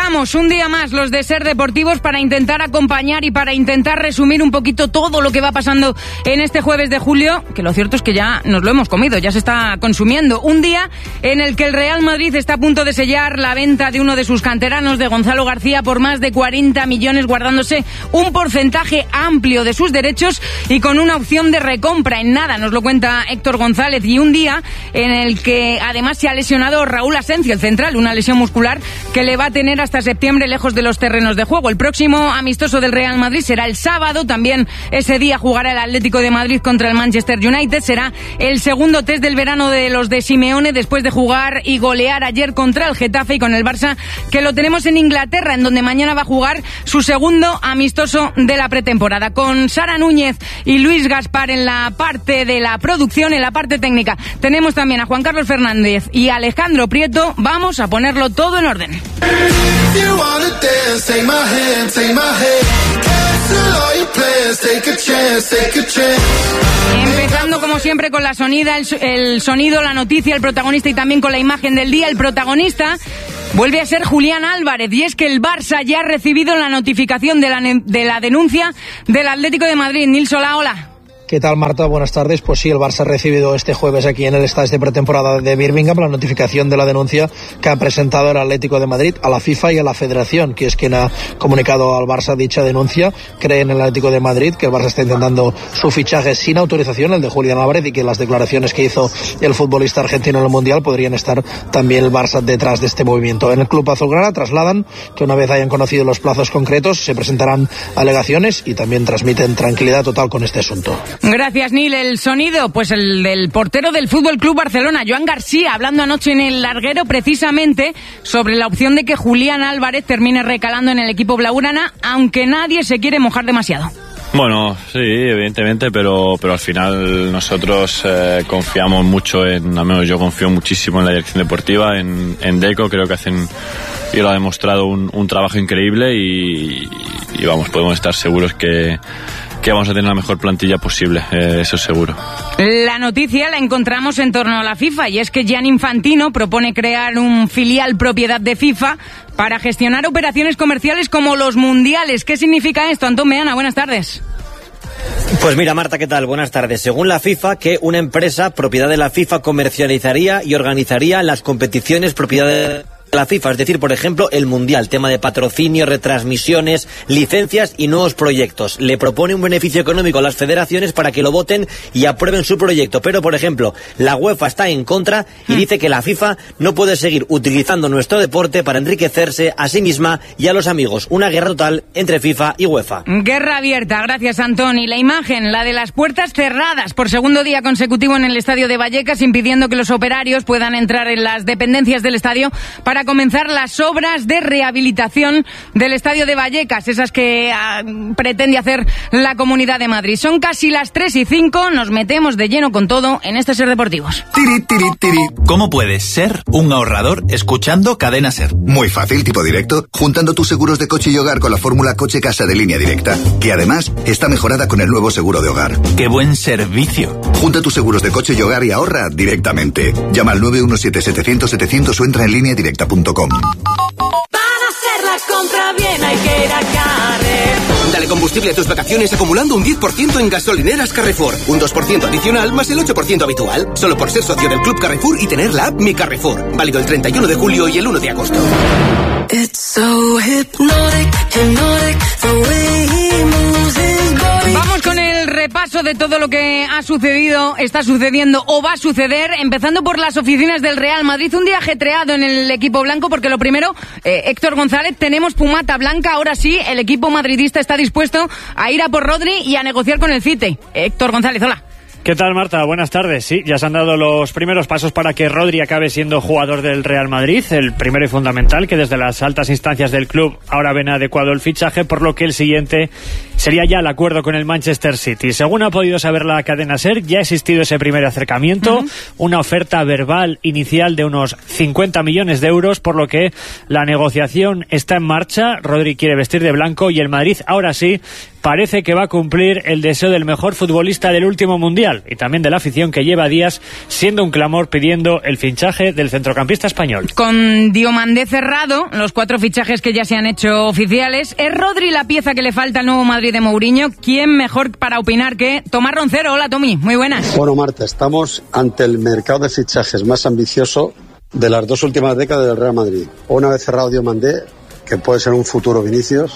llegamos un día más los de Ser Deportivos para intentar acompañar y para intentar resumir un poquito todo lo que va pasando en este jueves de julio, que lo cierto es que ya nos lo hemos comido, ya se está consumiendo. Un día en el que el Real Madrid está a punto de sellar la venta de uno de sus canteranos, de Gonzalo García, por más de 40 millones, guardándose un porcentaje amplio de sus derechos y con una opción de recompra en nada, nos lo cuenta Héctor González. Y un día en el que además se ha lesionado Raúl Asencio, el central, una lesión muscular que le va a tener hasta septiembre lejos de los terrenos de juego. El próximo amistoso del Real Madrid será el sábado, también ese día jugará el Atlético de Madrid contra el Manchester United, será el segundo test del verano de los de Simeone después de jugar y golear ayer contra el Getafe, y con el Barça que lo tenemos en Inglaterra, en donde mañana va a jugar su segundo amistoso de la pretemporada. Con Sara Núñez y Luis Gaspar en la parte de la producción, en la parte técnica tenemos también a Juan Carlos Fernández y Alejandro Prieto. Vamos a ponerlo todo en orden. Empezando como siempre con la sonida, el sonido, la noticia, el protagonista y también con la imagen del día. El protagonista vuelve a ser Julián Álvarez, y es que el Barça ya ha recibido la notificación de la denuncia del Atlético de Madrid. Nil Solá, hola. ¿Qué tal, Marta? Buenas tardes. Pues sí, el Barça ha recibido este jueves aquí en el estadio de pretemporada de Birmingham la notificación de la denuncia que ha presentado el Atlético de Madrid a la FIFA y a la Federación, que es quien ha comunicado al Barça dicha denuncia. Cree en el Atlético de Madrid que el Barça está intentando su fichaje sin autorización, el de Julián Álvarez, y que las declaraciones que hizo el futbolista argentino en el Mundial podrían estar también el Barça detrás de este movimiento. En el club azulgrana trasladan que una vez hayan conocido los plazos concretos se presentarán alegaciones y también transmiten tranquilidad total con este asunto. Gracias, Nil. El sonido, pues el del portero del Fútbol Club Barcelona, Joan García, hablando anoche en el larguero precisamente sobre la opción de que Julián Álvarez termine recalando en el equipo blaugrana, aunque nadie se quiere mojar demasiado. Bueno, sí, evidentemente, pero al final nosotros confiamos mucho al menos yo confío muchísimo en la dirección deportiva, en Deco. Creo que hacen, y lo ha demostrado, un trabajo increíble y vamos, podemos estar seguros que vamos a tener la mejor plantilla posible, eso es seguro. La noticia la encontramos en torno a la FIFA, y es que Gianni Infantino propone crear un filial propiedad de FIFA para gestionar operaciones comerciales como los mundiales. ¿Qué significa esto? Antón Meana, buenas tardes. Pues mira, Marta, ¿qué tal? Buenas tardes. Según la FIFA, que una empresa propiedad de la FIFA comercializaría y organizaría las competiciones propiedad de la FIFA, es decir, por ejemplo, el Mundial, tema de patrocinio, retransmisiones, licencias y nuevos proyectos. Le propone un beneficio económico a las federaciones para que lo voten y aprueben su proyecto, pero, por ejemplo, la UEFA está en contra y dice que la FIFA no puede seguir utilizando nuestro deporte para enriquecerse a sí misma y a los amigos. Una guerra total entre FIFA y UEFA. Guerra abierta, gracias, Antón. Y la imagen, la de las puertas cerradas por segundo día consecutivo en el estadio de Vallecas, impidiendo que los operarios puedan entrar en las dependencias del estadio para comenzar las obras de rehabilitación del estadio de Vallecas, esas que pretende hacer la Comunidad de Madrid. Son casi las 3:05, nos metemos de lleno con todo en este Ser Deportivos. Tiri, tiri, tiri. ¿Cómo puedes ser un ahorrador escuchando Cadena Ser? Muy fácil, tipo directo, juntando tus seguros de coche y hogar con la fórmula Coche Casa de Línea Directa, que además está mejorada con el nuevo seguro de hogar. ¡Qué buen servicio! Junta tus seguros de coche y hogar y ahorra directamente. Llama al 917-700-700 o entra en lineadirecta.com. Para hacer la compra bien hay que ir a Carrefour. Dale combustible a tus vacaciones acumulando un 10% en gasolineras Carrefour. Un 2% adicional más el 8% habitual. Solo por ser socio del Club Carrefour y tener la app Mi Carrefour. Válido el 31 de julio y el 1 de agosto. Vamos con el repaso de todo lo que ha sucedido, está sucediendo o va a suceder, empezando por las oficinas del Real Madrid. Un día ajetreado en el equipo blanco, porque lo primero, Héctor González, tenemos pumata blanca. Ahora sí, el equipo madridista está dispuesto a ir a por Rodri y a negociar con el City. Héctor González, hola. ¿Qué tal, Marta? Buenas tardes. Sí, ya se han dado los primeros pasos para que Rodri acabe siendo jugador del Real Madrid. El primero y fundamental, que desde las altas instancias del club ahora ven adecuado el fichaje, por lo que el siguiente sería ya el acuerdo con el Manchester City. Según ha podido saber la cadena SER, ya ha existido ese primer acercamiento, una oferta verbal inicial de unos 50 millones de euros, por lo que la negociación está en marcha. Rodri quiere vestir de blanco y el Madrid ahora sí parece que va a cumplir el deseo del mejor futbolista del último Mundial y también de la afición que lleva días siendo un clamor pidiendo el fichaje del centrocampista español. Con Diomandé cerrado, los 4 fichajes que ya se han hecho oficiales, ¿es Rodri la pieza que le falta al nuevo Madrid de Mourinho? ¿Quién mejor para opinar que Tomás Roncero? Hola, Tommy, muy buenas. Bueno, Marta, estamos ante el mercado de fichajes más ambicioso de las 2 últimas décadas del Real Madrid. Una vez cerrado Diomandé, que puede ser un futuro Vinicius,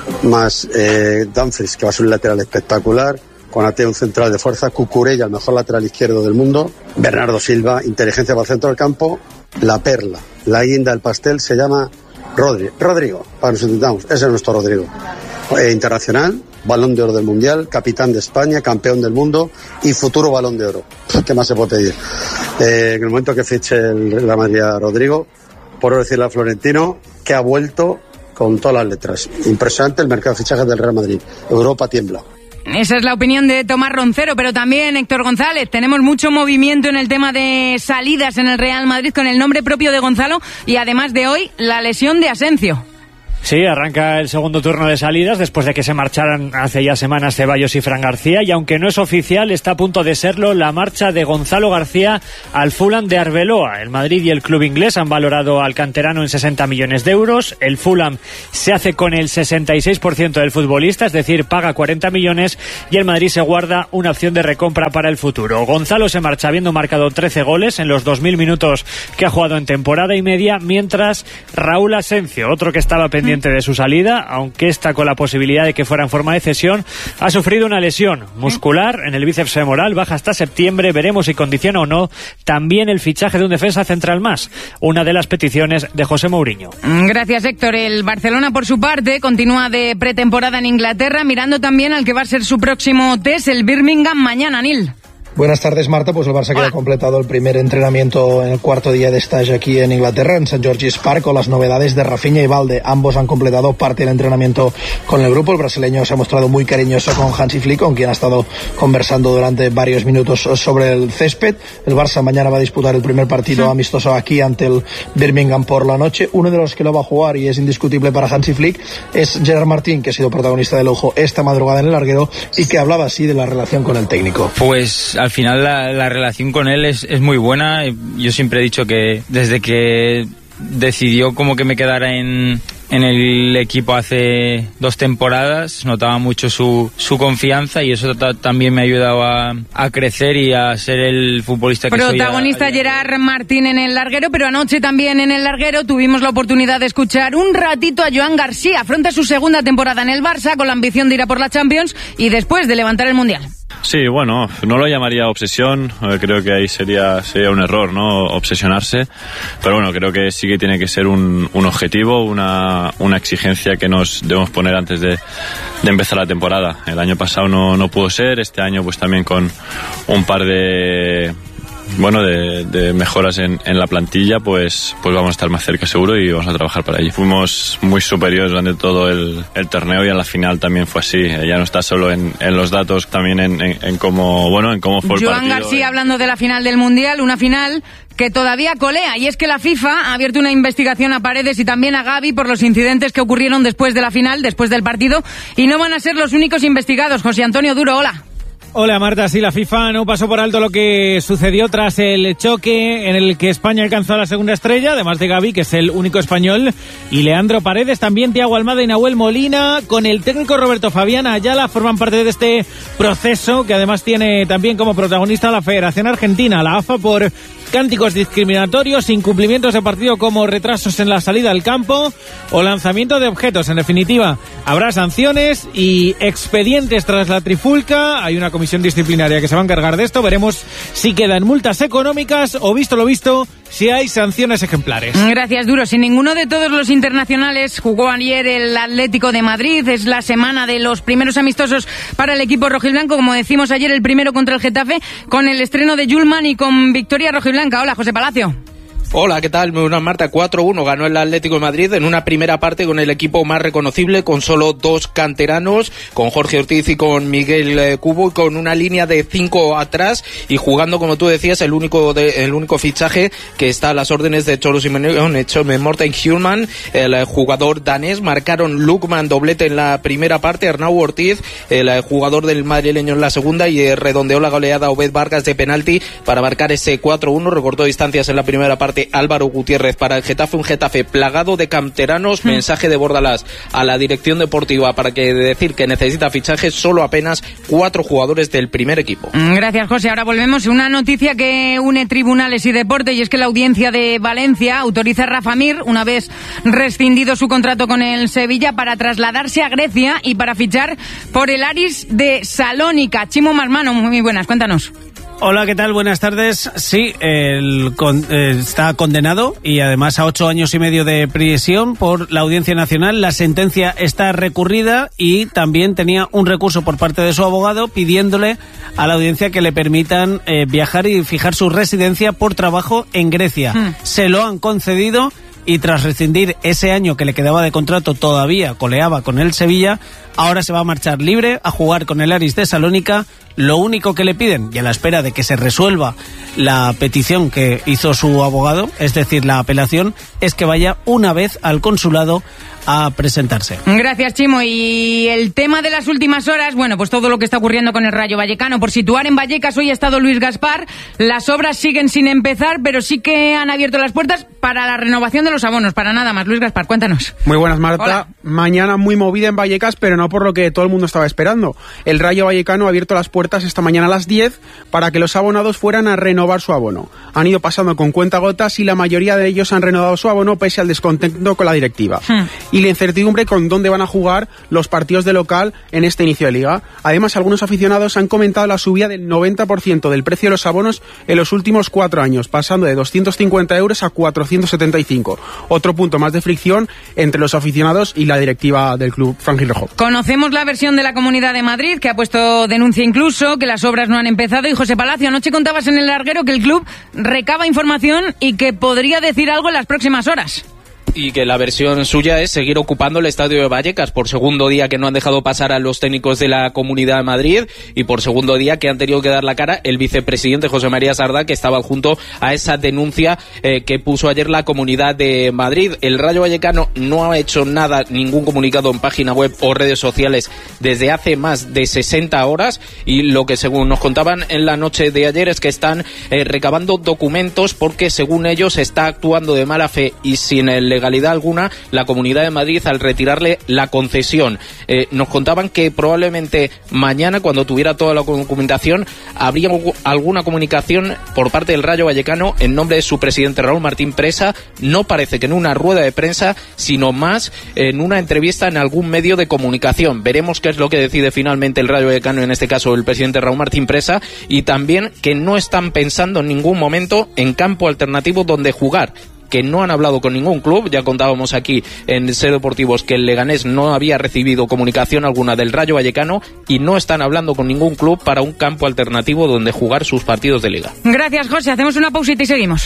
más Dumfries, que va a ser un lateral espectacular, Konaté, un central de fuerza, Cucurella, el mejor lateral izquierdo del mundo, Bernardo Silva, inteligencia para el centro del campo, la perla, la guinda del pastel se llama Rodrigo, para nos intentamos, ese es nuestro Rodrigo. Internacional, Balón de Oro del Mundial, capitán de España, campeón del mundo y futuro Balón de Oro. ¿Qué más se puede pedir? En el momento que fiche el Real Madrid a Rodrigo, por decirle a Florentino que ha vuelto con todas las letras. Impresionante el mercado de fichajes del Real Madrid. Europa tiembla. Esa es la opinión de Tomás Roncero, pero también Héctor González. Tenemos mucho movimiento en el tema de salidas en el Real Madrid con el nombre propio de Gonzalo y además de hoy la lesión de Asensio. Sí, arranca el segundo turno de salidas después de que se marcharan hace ya semanas Ceballos y Fran García, y aunque no es oficial, está a punto de serlo la marcha de Gonzalo García al Fulham de Arbeloa. El Madrid y el club inglés han valorado al canterano en 60 millones de euros. El Fulham se hace con el 66% del futbolista, es decir, paga 40 millones, y el Madrid se guarda una opción de recompra para el futuro. Gonzalo se marcha habiendo marcado 13 goles en los 2.000 minutos que ha jugado en temporada y media, mientras Raúl Asensio, otro que estaba pendiente de su salida, aunque está con la posibilidad de que fuera en forma de cesión, ha sufrido una lesión muscular en el bíceps femoral, baja hasta septiembre, veremos si condiciona o no también el fichaje de un defensa central más, una de las peticiones de José Mourinho. Gracias, Héctor. El Barcelona, por su parte, continúa de pretemporada en Inglaterra, mirando también al que va a ser su próximo test, el Birmingham, mañana, Nil. Buenas tardes, Marta. Pues el Barça que ha completado el primer entrenamiento en el cuarto día de stage aquí en Inglaterra, en St. George's Park, con las novedades de Rafinha y Balde. Ambos han completado parte del entrenamiento con el grupo. El brasileño se ha mostrado muy cariñoso con Hansi Flick, con quien ha estado conversando durante varios minutos sobre el césped. El Barça mañana va a disputar el primer partido amistoso aquí ante el Birmingham por la noche. Uno de los que lo va a jugar y es indiscutible para Hansi Flick es Gerard Martín, que ha sido protagonista de lujo esta madrugada en el larguero y que hablaba así de la relación con el técnico. Pues al final la relación con él es muy buena. Yo siempre he dicho que desde que decidió como que me quedara en el equipo hace 2 temporadas, notaba mucho su confianza, y eso también me ha ayudado a crecer y a ser el futbolista que soy. Protagonista Gerard Martín en el larguero, pero anoche también en el larguero tuvimos la oportunidad de escuchar un ratito a Joan García. Afronta su segunda temporada en el Barça con la ambición de ir a por la Champions y después de levantar el Mundial. Sí, bueno, no lo llamaría obsesión, creo que ahí sería un error, ¿no? Obsesionarse, pero bueno, creo que sí que tiene que ser un objetivo, una exigencia que nos debemos poner antes de empezar la temporada. El año pasado no pudo ser, este año pues también con un par de mejoras en la plantilla, pues vamos a estar más cerca seguro y vamos a trabajar para ello. Fuimos muy superiores durante todo el torneo y en la final también fue así. Ya no está solo en los datos, también en cómo fue el partido. Joan García hablando de la final del Mundial, una final que todavía colea, y es que la FIFA ha abierto una investigación a Paredes y también a Gavi por los incidentes que ocurrieron después de la final, después del partido, y no van a ser los únicos investigados. José Antonio Duro, hola. Hola, Marta. Sí, la FIFA no pasó por alto lo que sucedió tras el choque en el que España alcanzó la segunda estrella, además de Gavi, que es el único español, y Leandro Paredes, también Thiago Almada y Nahuel Molina, con el técnico Roberto Fabián Ayala, forman parte de este proceso que además tiene también como protagonista la Federación Argentina, la AFA, por cánticos discriminatorios, incumplimientos de partido como retrasos en la salida al campo o lanzamiento de objetos. En definitiva, habrá sanciones y expedientes tras la trifulca. Hay una comisión disciplinaria que se va a encargar de esto. Veremos si quedan multas económicas o, visto lo visto, si hay sanciones ejemplares. Gracias, Duro. Sin ninguno de todos los internacionales jugó ayer el Atlético de Madrid. Es la semana de los primeros amistosos para el equipo rojiblanco. Como decimos ayer, el primero contra el Getafe, con el estreno de Yulman y con victoria rojiblanca. Hola, José Palacio. Hola, ¿qué tal? Muy buenas, Marta. 4-1 ganó el Atlético de Madrid en una primera parte con el equipo más reconocible, con solo 2 canteranos, con Jorge Ortiz y con Miguel Cubo, y con una línea de 5 atrás y jugando, como tú decías, el único fichaje que está a las órdenes de Cholo Simeone, Morten Hjulmand, el jugador danés. Marcaron Lukman doblete en la primera parte, Arnau Ortiz, el jugador del madrileño en la segunda, y redondeó la goleada Obed Vargas de penalti para marcar ese 4-1. Recortó distancias en la primera parte Álvaro Gutiérrez para el Getafe, un Getafe plagado de canteranos. Mensaje de Bordalás a la dirección deportiva para que decir que necesita fichajes, solo apenas 4 jugadores del primer equipo. Gracias, José. Ahora volvemos. Una noticia que une tribunales y deporte, y es que la audiencia de Valencia autoriza a Rafa Mir, una vez rescindido su contrato con el Sevilla, para trasladarse a Grecia y para fichar por el Aris de Salónica. Chimo Marmano, muy buenas, cuéntanos. Hola, ¿qué tal? Buenas tardes. Sí, está condenado y además a 8 años y medio de prisión por la Audiencia Nacional. La sentencia está recurrida y también tenía un recurso por parte de su abogado pidiéndole a la audiencia que le permitan viajar y fijar su residencia por trabajo en Grecia. Se lo han concedido y tras rescindir ese año que le quedaba de contrato, todavía coleaba con el Sevilla, ahora se va a marchar libre a jugar con el Aris de Salónica. Lo único que le piden, y a la espera de que se resuelva la petición que hizo su abogado, es decir, la apelación, es que vaya una vez al consulado a presentarse. Gracias, Chimo. Y el tema de las últimas horas, bueno, pues todo lo que está ocurriendo con el Rayo Vallecano. Por situar en Vallecas, hoy ha estado Luis Gaspar. Las obras siguen sin empezar, pero sí que han abierto las puertas para la renovación de los abonos, para nada más. Luis Gaspar, cuéntanos. Muy buenas, Marta. Hola. Mañana muy movida en Vallecas, pero no por lo que todo el mundo estaba esperando. El Rayo Vallecano ha abierto las puertas esta mañana a las 10 para que los abonados fueran a renovar su abono. Han ido pasando con cuentagotas y la mayoría de ellos han renovado su abono pese al descontento con la directiva. Y la incertidumbre con dónde van a jugar los partidos de local en este inicio de liga. Además, algunos aficionados han comentado la subida del 90% del precio de los abonos en los últimos 4 años, pasando de 250 euros a 475. Otro punto más de fricción entre los aficionados y la directiva del club franjirrojo. Conocemos la versión de la Comunidad de Madrid, que ha puesto denuncia incluso, que las obras no han empezado. Y José Palacio, anoche contabas en El Larguero que el club recaba información y que podría decir algo en las próximas horas. Y que la versión suya es seguir ocupando el estadio de Vallecas por segundo día que no han dejado pasar a los técnicos de la Comunidad de Madrid, y por segundo día que han tenido que dar la cara el vicepresidente José María Sardá, que estaba adjunto a esa denuncia que puso ayer la Comunidad de Madrid. El Rayo Vallecano no ha hecho nada, ningún comunicado en página web o redes sociales desde hace más de 60 horas, y lo que según nos contaban en la noche de ayer es que están recabando documentos porque según ellos está actuando de mala fe y sin el legalidad alguna la Comunidad de Madrid al retirarle la concesión. Nos contaban que probablemente mañana, cuando tuviera toda la documentación, habría alguna comunicación por parte del Rayo Vallecano en nombre de su presidente Raúl Martín Presa. No parece que en una rueda de prensa, sino más en una entrevista en algún medio de comunicación. Veremos qué es lo que decide finalmente el Rayo Vallecano, en este caso el presidente Raúl Martín Presa, y también que no están pensando en ningún momento en campo alternativo donde jugar, que no han hablado con ningún club. Ya contábamos aquí en Ser Deportivos que el Leganés no había recibido comunicación alguna del Rayo Vallecano y no están hablando con ningún club para un campo alternativo donde jugar sus partidos de liga. Gracias, José. Hacemos una pausita y seguimos.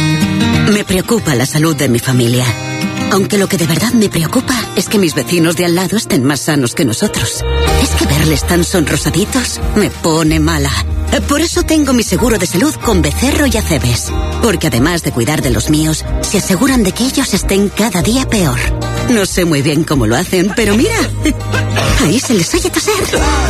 Me preocupa la salud de mi familia. Aunque lo que de verdad me preocupa es que mis vecinos de al lado estén más sanos que nosotros. Es que verles tan sonrosaditos me pone mala. Por eso tengo mi seguro de salud con Becerro y Acebes. Porque además de cuidar de los míos, se aseguran de que ellos estén cada día peor. No sé muy bien cómo lo hacen, pero mira, ahí se les oye toser.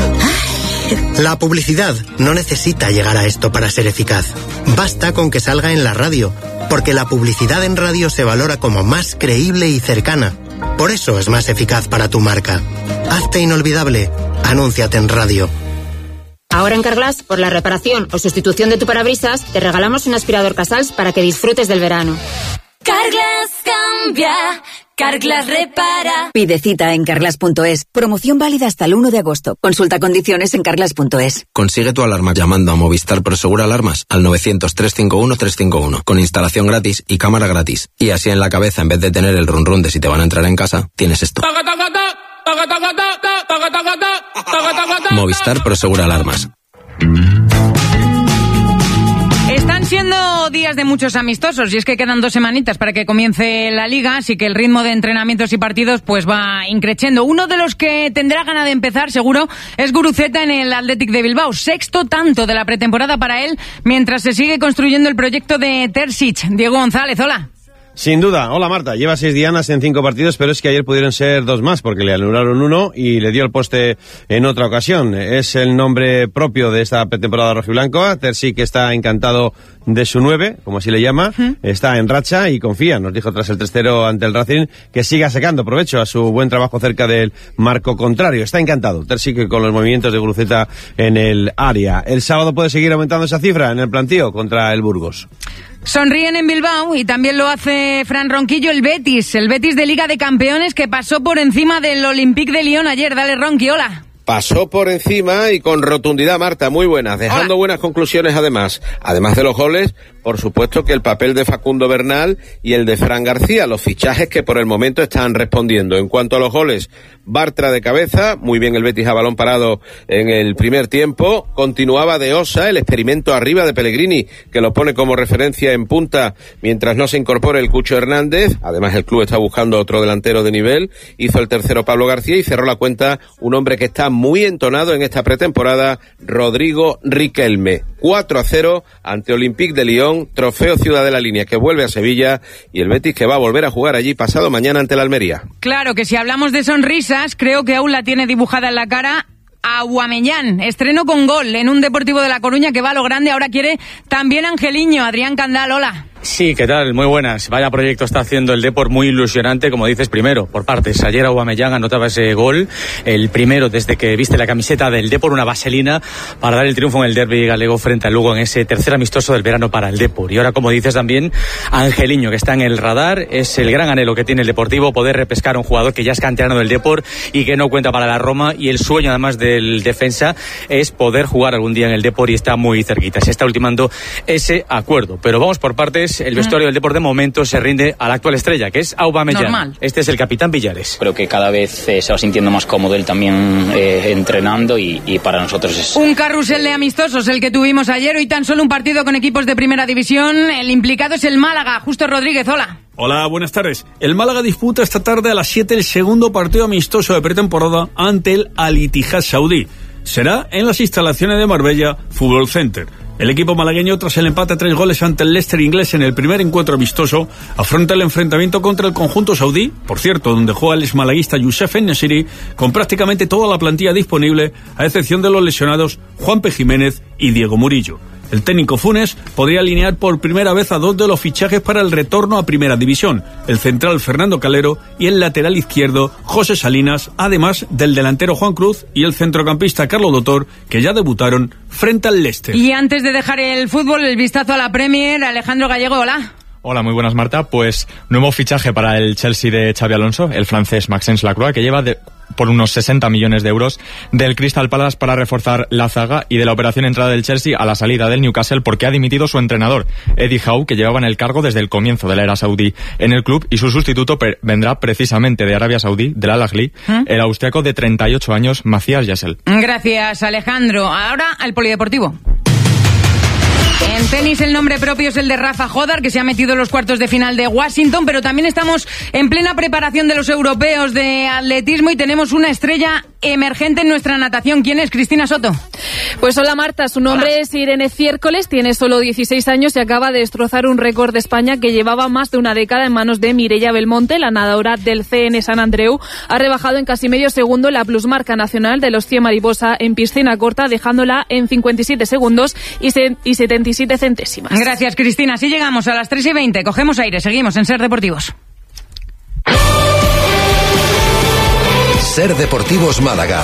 La publicidad no necesita llegar a esto para ser eficaz. Basta con que salga en la radio, porque la publicidad en radio se valora como más creíble y cercana. Por eso es más eficaz para tu marca. Hazte inolvidable. Anúnciate en radio. Ahora en Carglass, por la reparación o sustitución de tu parabrisas, te regalamos un aspirador Casals para que disfrutes del verano. Carglass cambia, Carglass repara. Pide cita en carglass.es. Promoción válida hasta el 1 de agosto. Consulta condiciones en carglass.es. Consigue tu alarma llamando a Movistar Prosegura Alarmas al 900-351-351 con instalación gratis y cámara gratis. Y así en la cabeza, en vez de tener el run run de si te van a entrar en casa, tienes esto. Movistar Prosegura Alarmas. Están siendo siendo días de muchos amistosos y es que quedan 2 semanitas para que comience la Liga, así que el ritmo de entrenamientos y partidos pues va increciendo. Uno de los que tendrá ganas de empezar seguro es Guruceta en el Athletic de Bilbao, 6º tanto de la pretemporada para él mientras se sigue construyendo el proyecto de Terzic. Diego González, hola. Sin duda. Hola Marta, lleva 6 dianas en 5 partidos, pero es que ayer pudieron ser 2 más porque le anularon 1 y le dio el poste en otra ocasión. Es el nombre propio de esta pretemporada rojiblanca. Terzic está encantado de su 9, como así le llama, está en racha y confía, nos dijo tras el 3-0 ante el Racing, que siga sacando provecho a su buen trabajo cerca del marco contrario. Está encantado Terzic con los movimientos de Guruceta en el área. El sábado puede seguir aumentando esa cifra en el plantío contra el Burgos. Sonríen en Bilbao y también lo hace Fran Ronquillo, el Betis de Liga de Campeones que pasó por encima del Olympique de Lyon ayer. Dale, Ronqui, hola. Pasó por encima y con rotundidad, Marta, muy buenas, dejando buenas conclusiones además de los goles, por supuesto que el papel de Facundo Bernal y el de Fran García, los fichajes que por el momento están respondiendo. En cuanto a los goles, Bartra de cabeza, muy bien el Betis a balón parado en el primer tiempo, continuaba de Osa, el experimento arriba de Pellegrini, que lo pone como referencia en punta mientras no se incorpore el Cucho Hernández, además el club está buscando otro delantero de nivel, hizo el tercero Pablo García y cerró la cuenta un hombre que está muy entonado en esta pretemporada, Rodrigo Riquelme. 4-0 ante Olympique de Lyon, trofeo Ciudad de la Línea que vuelve a Sevilla y el Betis que va a volver a jugar allí pasado mañana ante el Almería. Claro que si hablamos de sonrisas, creo que aún la tiene dibujada en la cara Aubameyang. Estreno con gol en un Deportivo de La Coruña que va a lo grande, ahora quiere también Angeliño. Adrián Candal, hola. Sí, ¿qué tal? Muy buenas. Vaya proyecto está haciendo el Depor, muy ilusionante, como dices, primero, por partes. Ayer Aubameyang anotaba ese gol, el primero desde que viste la camiseta del Depor, una vaselina para dar el triunfo en el derbi galego frente al Lugo en ese tercer amistoso del verano para el Depor. Y ahora, como dices también, Angeliño, que está en el radar, es el gran anhelo que tiene el Deportivo, poder repescar a un jugador que ya es canterano del Depor y que no cuenta para la Roma, y el sueño además del defensa es poder jugar algún día en el Depor y está muy cerquita. Se está ultimando ese acuerdo, pero vamos por partes. El vestuario del Depor de momento se rinde a la actual estrella, que es Aubameyang. Normal. Este es el capitán Villares. Creo que cada vez se va sintiendo más cómodo él también entrenando y para nosotros es... Un carrusel de amistosos el que tuvimos ayer. Hoy tan solo un partido con equipos de primera división. El implicado es el Málaga. Justo Rodríguez, hola. Hola, buenas tardes. El Málaga disputa esta tarde a las 7 el segundo partido amistoso de pretemporada ante el Al-Ittihad saudí. Será en las instalaciones de Marbella Fútbol Center. El equipo malagueño, tras el empate a 3 goles ante el Leicester inglés en el primer encuentro amistoso, afronta el enfrentamiento contra el conjunto saudí, por cierto, donde juega el exmalaguista Youssef En-Nesyri, con prácticamente toda la plantilla disponible, a excepción de los lesionados Juanpe Jiménez y Diego Murillo. El técnico Funes podría alinear por primera vez a 2 de los fichajes para el retorno a Primera División, el central Fernando Calero y el lateral izquierdo José Salinas, además del delantero Juan Cruz y el centrocampista Carlos Dotor, que ya debutaron frente al Leicester. Y antes de dejar el fútbol, el vistazo a la Premier, Alejandro Gallego, hola. Hola, muy buenas, Marta. Pues nuevo fichaje para el Chelsea de Xabi Alonso, el francés Maxence Lacroix, que lleva por unos 60 millones de euros del Crystal Palace para reforzar la zaga, y de la operación entrada del Chelsea a la salida del Newcastle, porque ha dimitido su entrenador, Eddie Howe, que llevaba en el cargo desde el comienzo de la era saudí en el club, y su sustituto vendrá precisamente de Arabia Saudí, del Al-Ahly, el austriaco de 38 años, Matthias Jassel. Gracias, Alejandro. Ahora al polideportivo. En tenis el nombre propio es el de Rafa Jodar, que se ha metido en los cuartos de final de Washington, pero también estamos en plena preparación de los europeos de atletismo y tenemos una estrella emergente en nuestra natación. ¿Quién es? Cristina Soto. Pues hola, Marta, su nombre es Irene Ciércoles, tiene solo 16 años y acaba de destrozar un récord de España que llevaba más de una década en manos de Mireia Belmonte. La nadadora del CN San Andreu ha rebajado en casi medio segundo la plusmarca nacional de los 100 mariposa en piscina corta, dejándola en 57 segundos y 77 centésimas. Gracias, Cristina. Así llegamos a las 3:20. Cogemos aire. Seguimos en Ser Deportivos. Ser Deportivos Málaga.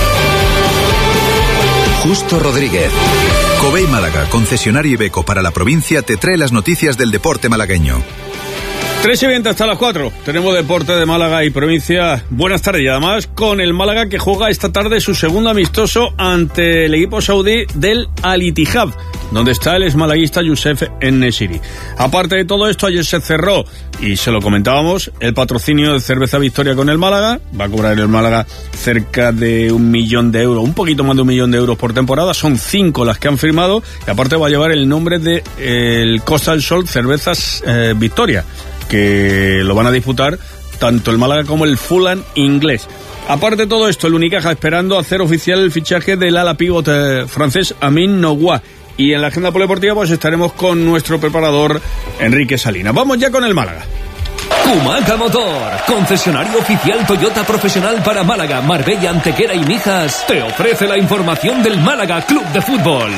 Justo Rodríguez. Covey Málaga, concesionario Iveco para la provincia, te trae las noticias del deporte malagueño. 3:20 hasta las 4. Tenemos deporte de Málaga y provincia. Buenas tardes, y además con el Málaga, que juega esta tarde su segundo amistoso ante el equipo saudí del Al-Ittihad. donde está el malaguista Youssef En-Nesyri. Aparte de todo esto, ayer se cerró, y se lo comentábamos, el patrocinio de Cerveza Victoria con el Málaga. Va a cobrar el Málaga cerca de 1 millón de euros, un poquito más de 1 millón de euros por temporada. Son 5 las que han firmado, y aparte va a llevar el nombre de el Costa del Sol Cervezas Victoria, que lo van a disputar tanto el Málaga como el Fulham inglés. Aparte de todo esto, el Unicaja esperando hacer oficial el fichaje del ala pívot francés Amin Nogoa. Y en la agenda polideportiva pues estaremos con nuestro preparador Enrique Salinas. Vamos ya con el Málaga. Humaca Motor, concesionario oficial Toyota profesional para Málaga, Marbella, Antequera y Mijas, te ofrece la información del Málaga Club de Fútbol.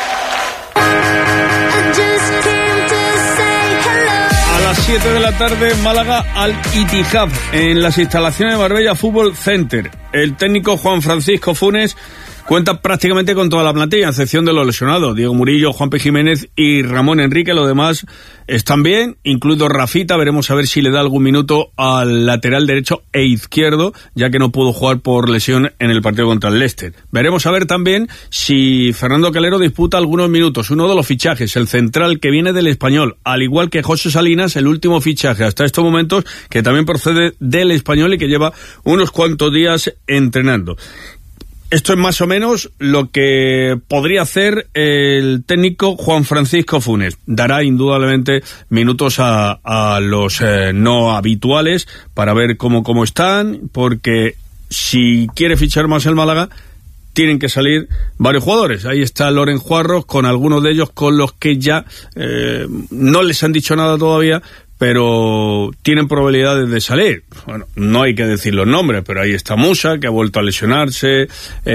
A las 7 de la tarde, Málaga al Ittihad, en las instalaciones de Marbella Fútbol Center. El técnico Juan Francisco Funes cuenta prácticamente con toda la plantilla, a excepción de los lesionados, Diego Murillo, Juanpe Jiménez y Ramón Enrique. Los demás están bien, incluido Rafita. Veremos a ver si le da algún minuto al lateral derecho e izquierdo, ya que no pudo jugar por lesión en el partido contra el Leicester. Veremos a ver también si Fernando Calero disputa algunos minutos. Uno de los fichajes, el central que viene del Español, al igual que José Salinas, el último fichaje hasta estos momentos, que también procede del Español y que lleva unos cuantos días entrenando. Esto es más o menos lo que podría hacer el técnico Juan Francisco Funes. Dará indudablemente minutos a los no habituales para ver cómo están, porque si quiere fichar más el Málaga, tienen que salir varios jugadores. Ahí está Loren Juarros, con algunos de ellos con los que ya no les han dicho nada todavía, pero tienen probabilidades de salir. Bueno, no hay que decir los nombres, pero ahí está Musa, que ha vuelto a lesionarse,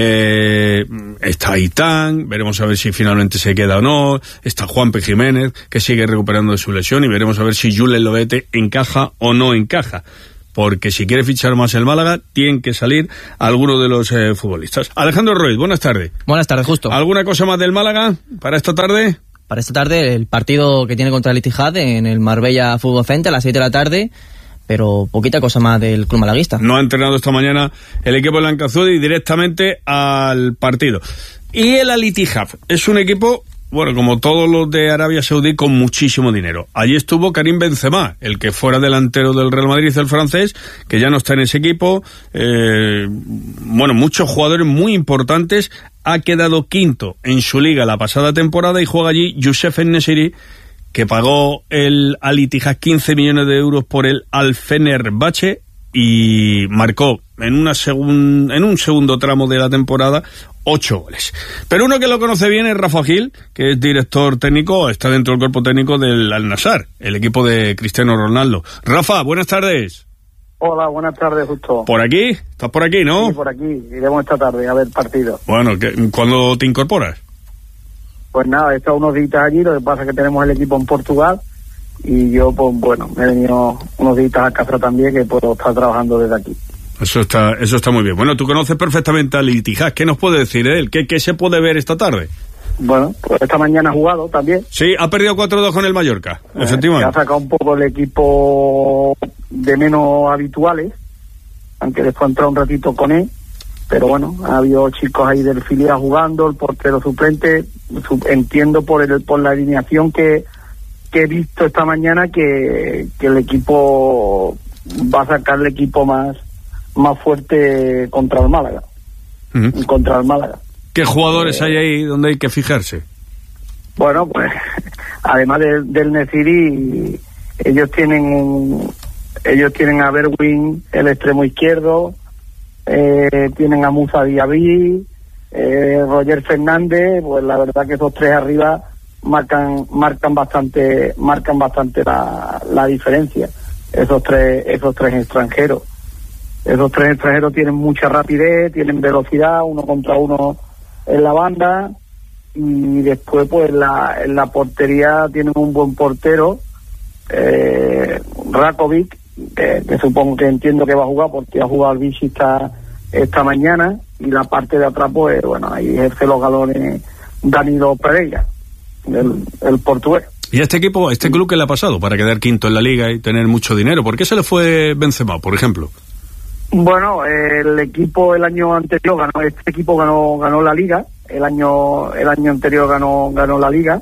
está Aitán, veremos a ver si finalmente se queda o no, está Juanpe Jiménez, que sigue recuperando de su lesión, y veremos a ver si Julen Lobete encaja o no encaja, porque si quiere fichar más el Málaga, tienen que salir algunos de los futbolistas. Alejandro Ruiz, buenas tardes. Buenas tardes, Justo. ¿Alguna cosa más del Málaga para esta tarde? Para esta tarde, el partido que tiene contra el Ittihad en el Marbella Fútbol Center a las 7 de la tarde, pero poquita cosa más del club malaguista. No ha entrenado esta mañana el equipo blancaazul directamente al partido. Y el Al-Ittihad es un equipo, bueno, como todos los de Arabia Saudí, con muchísimo dinero. Allí estuvo Karim Benzema, el que fuera delantero del Real Madrid, el francés, que ya no está en ese equipo. Bueno, muchos jugadores muy importantes. Ha quedado quinto en su liga la pasada temporada y juega allí Youssef En-Nesyri, que pagó el Al-Ittihad 15 millones de euros por el Al-Fenerbahce y marcó en un segundo tramo de la temporada 8 goles. Pero uno que lo conoce bien es Rafa Gil, que es director técnico, está dentro del cuerpo técnico del Al-Nassr, el equipo de Cristiano Ronaldo. Rafa, buenas tardes. Hola, buenas tardes, Justo. ¿Por aquí? ¿Estás por aquí, no? Sí, por aquí. Iremos esta tarde a ver partido. Bueno, ¿cuándo te incorporas? Pues nada, he estado unos días allí, lo que pasa es que tenemos el equipo en Portugal y yo, pues bueno, me he venido unos días a casa también, que puedo estar trabajando desde aquí. Eso está muy bien. Bueno, tú conoces perfectamente al Ittihad. ¿Qué nos puede decir él? ¿Qué se puede ver esta tarde? Bueno, pues esta mañana ha jugado también. Sí, ha perdido 4-2 con el Mallorca, efectivamente. Ha sacado un poco el equipo de menos habituales, aunque después ha entrado un ratito con él, pero bueno, ha habido chicos ahí del filial jugando, el portero suplente. Entiendo por la alineación que he visto esta mañana que el equipo va a sacar el equipo más fuerte contra el Málaga. Uh-huh. Contra el Málaga. ¿Qué jugadores hay ahí donde hay que fijarse? Bueno, pues además del Nesyri, ellos tienen a Berwin, el extremo izquierdo, tienen a Musa Diaby, Roger Fernández. Pues la verdad que esos tres arriba marcan bastante la diferencia. Esos tres extranjeros. Esos tres extranjeros tienen mucha rapidez, tienen velocidad, uno contra uno en la banda, y después pues en la portería tienen un buen portero, Rakovic, que supongo que entiendo que va a jugar porque ha jugado al Vichy esta mañana, y la parte de atrás pues bueno, ahí ejerce los galones Danilo Pereira, el portugués. ¿Y a este equipo, este club, qué le ha pasado para quedar quinto en la liga y tener mucho dinero? ¿Por qué se le fue Benzema, por ejemplo? Bueno, el equipo el año anterior este equipo ganó la liga, el año anterior ganó la Liga,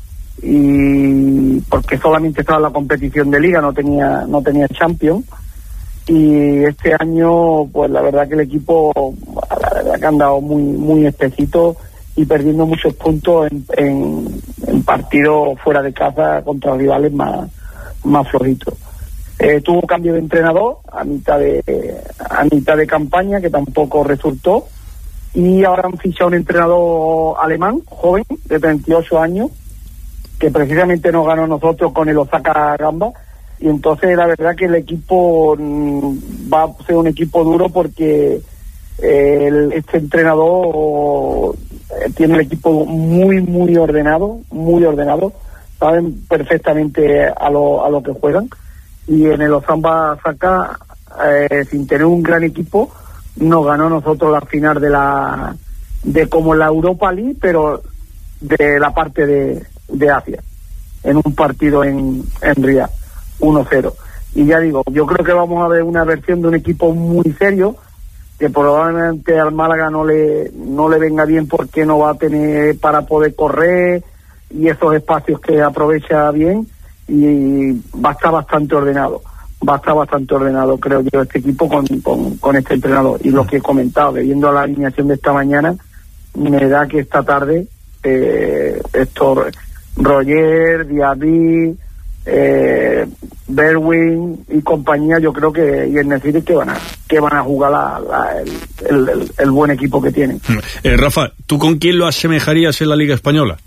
y porque solamente estaba en la competición de Liga, no tenía Champions. Y este año, pues la verdad que el equipo, la verdad que han dado muy espesito y perdiendo muchos puntos en partidos fuera de casa contra rivales más flojitos. Tuvo cambio de entrenador a mitad de campaña, que tampoco resultó, y ahora han fichado un entrenador alemán, joven, de 38 años, que precisamente nos ganó nosotros con el Osaka Gamba. Y entonces la verdad que el equipo va a ser un equipo duro, porque este entrenador tiene el equipo muy ordenado, saben perfectamente a lo que juegan, y en el Osaka, sin tener un gran equipo, nos ganó nosotros la final de como la Europa League, pero de la parte de Asia, en un partido en Riyadh, 1-0. Y ya digo, yo creo que vamos a ver una versión de un equipo muy serio, que probablemente al Málaga no le venga bien, porque no va a tener para poder correr y esos espacios que aprovecha bien, y va a estar bastante ordenado, creo yo, este equipo con este entrenador. Y lo que he comentado, viendo la alineación de esta mañana, me da que esta tarde Roger, Diaby, Berwin y compañía, yo creo que, y el Neciri, que van a jugar el buen equipo que tienen. Rafa, ¿tú con quién lo asemejarías en la Liga Española?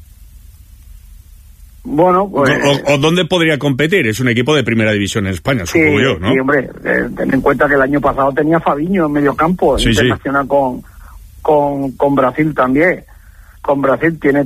Bueno, pues... ¿O dónde podría competir? Es un equipo de primera división en España, supongo yo, ¿no? Sí, hombre, ten en cuenta que el año pasado tenía Fabinho en medio campo, internacional con Brasil también. Con Brasil tiene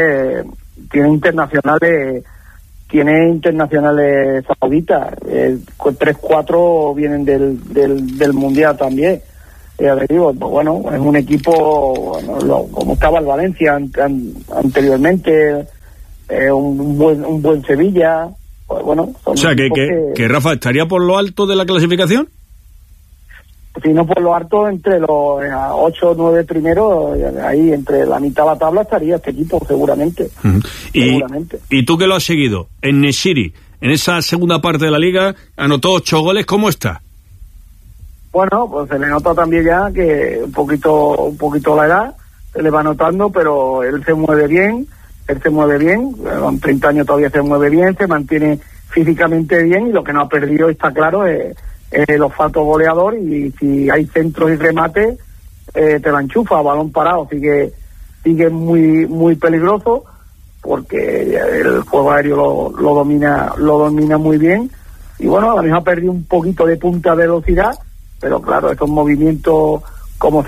internacionales sauditas, 3-4 vienen del Mundial también. Ya te digo, pues bueno, es un equipo, como estaba el Valencia anteriormente, un buen Sevilla, pues bueno. O sea, que Rafa estaría por lo alto de la clasificación. Si no por lo alto, entre los 8 o 9 primeros, ahí entre la mitad de la tabla estaría este equipo, seguramente. Seguramente. ¿Y tú que lo has seguido? En Neciri, en esa segunda parte de la Liga, anotó 8 goles, ¿cómo está? Bueno, pues se le nota también ya que un poquito la edad, se le va notando, pero él se mueve bien, con 30 años todavía se mueve bien, se mantiene físicamente bien, y lo que no ha perdido, está claro, es el olfato goleador, y si hay centros y remates, te la enchufa a balón parado. Sigue muy peligroso, porque el juego aéreo lo domina muy bien, y bueno, a lo mejor ha perdido un poquito de punta de velocidad, pero claro, estos movimientos, como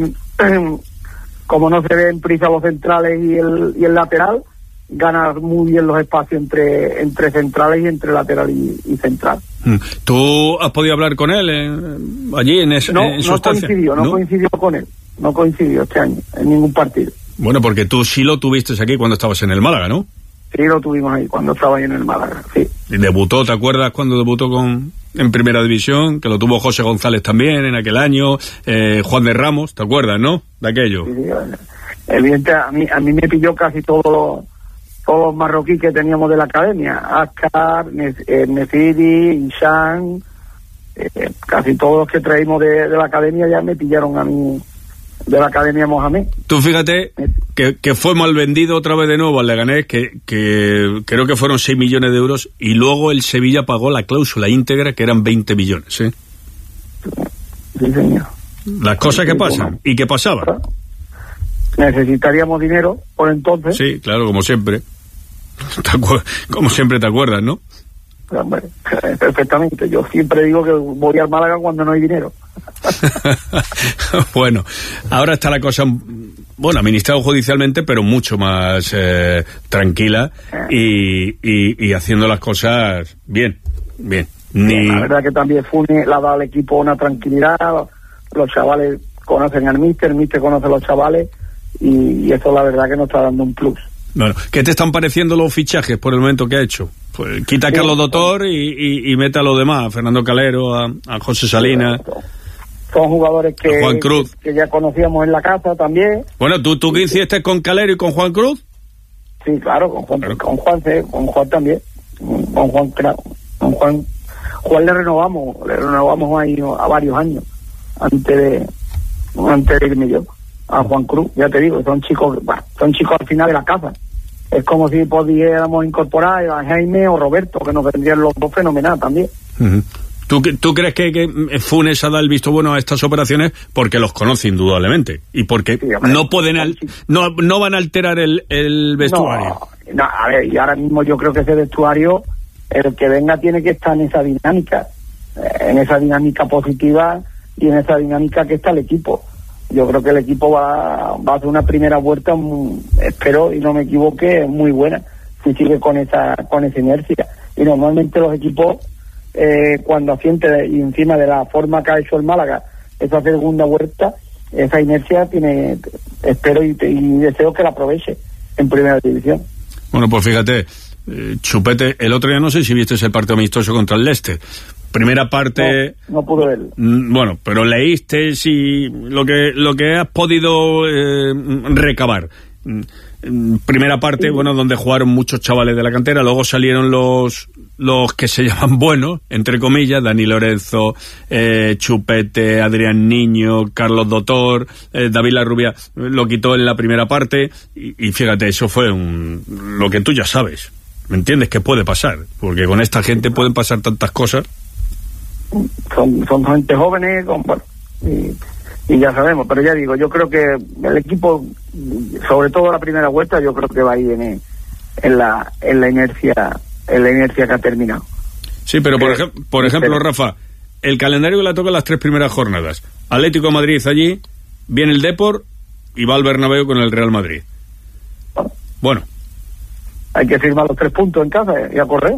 no se ven prisa los centrales y el lateral, gana muy bien los espacios entre centrales y entre lateral y central. ¿Tú has podido hablar con él allí en su estancia? No coincidió este año en ningún partido. Bueno, porque tú sí lo tuviste aquí cuando estabas en el Málaga, ¿no? Sí, lo tuvimos ahí cuando estaba ahí en el Málaga, sí. Y debutó, ¿te acuerdas cuando debutó en Primera División? Que lo tuvo José González también en aquel año, Juan de Ramos, ¿te acuerdas, no? De aquello. Sí, evidente, a mí me pilló casi todos los marroquíes que teníamos de la academia, Askar, Neciri, Ishan, casi todos los que traímos de la academia ya me pillaron a mí, de la academia Mohamed. Tú fíjate que fue mal vendido otra vez de nuevo al Leganés, que creo que fueron 6 millones de euros, y luego el Sevilla pagó la cláusula íntegra, que eran 20 millones, ¿eh? Sí, señor. Las cosas que pasan, y que pasaban. Necesitaríamos dinero por entonces. Sí, claro, como siempre. Como siempre te acuerdas, ¿no? Hombre, perfectamente. Yo siempre digo que voy al Málaga cuando no hay dinero. Bueno, ahora está la cosa, bueno, administrado judicialmente, pero mucho más tranquila y haciendo las cosas bien. La verdad que también Funes le ha dado al equipo una tranquilidad. Los chavales conocen al míster, el míster conoce a los chavales, y eso la verdad que nos está dando un plus. Bueno, ¿qué te están pareciendo los fichajes por el momento que ha hecho? Pues quita a Carlos Doctor y mete a los demás, a Fernando Calero, a José Salinas. son jugadores Juan Cruz, que ya conocíamos en la casa también. Bueno, ¿tú qué hiciste con Calero y con Juan Cruz? Sí, claro, con Juan también, con Juan le renovamos ahí a varios años antes de irme yo a Juan Cruz. Ya te digo, son chicos al final de la casa. Es como si pudiéramos incorporar a Jaime o Roberto, que nos vendrían los dos fenomenal también. Uh-huh. ¿Tú crees que Funes ha dado el visto bueno a estas operaciones? Porque los conoce indudablemente y porque sí, no pueden no van a alterar el vestuario. No, a ver, y ahora mismo yo creo que ese vestuario, el que venga tiene que estar en esa dinámica positiva y en esa dinámica que está el equipo. Yo creo que el equipo va a hacer una primera vuelta, espero y no me equivoque, muy buena, si sigue con esa inercia. Y normalmente los equipos, cuando asiente y encima de la forma que ha hecho el Málaga esa segunda vuelta, esa inercia tiene, espero y deseo que la aproveche en primera división. Bueno, pues fíjate, Chupete, el otro día no sé si viste el partido amistoso contra el Leicester. Primera parte... No pude verlo. Bueno, pero leíste lo que has podido recabar. Primera parte, bueno, donde jugaron muchos chavales de la cantera, luego salieron los que se llaman buenos, entre comillas, Dani Lorenzo, Chupete, Adrián Niño, Carlos Dotor, David Larrubia, lo quitó en la primera parte, y fíjate, eso fue lo que tú ya sabes, ¿me entiendes? Que puede pasar, porque con esta gente pueden pasar tantas cosas. Son gente jóvenes, y ya sabemos, pero ya digo, yo creo que el equipo, sobre todo la primera vuelta, yo creo que va a ir en la inercia que ha terminado. Sí, pero por ejemplo, Rafa, el calendario que le toca las 3 primeras jornadas: Atlético de Madrid allí, viene el Depor y va al Bernabéu con el Real Madrid. Bueno, hay que firmar los 3 puntos en casa y a correr.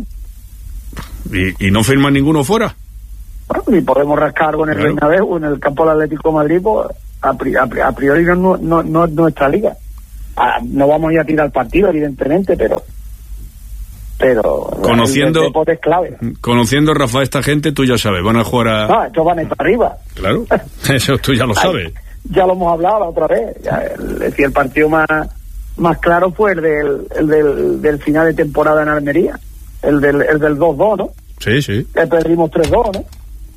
¿Y no firman ninguno fuera? Bueno, y podemos rascar con el Bernabéu en el campo del Atlético de Madrid, pues a priori no es nuestra liga. No vamos a ir a tirar el partido, evidentemente, pero conociendo el deporte es clave. Conociendo, Rafa, esta gente, tú ya sabes, van a jugar a... estos van a ir para arriba. Claro, eso tú ya lo sabes. Ya lo hemos hablado la otra vez. El partido más claro fue el del final de temporada en Almería, el del 2-2, ¿no? Sí. Que perdimos 3-2, ¿no?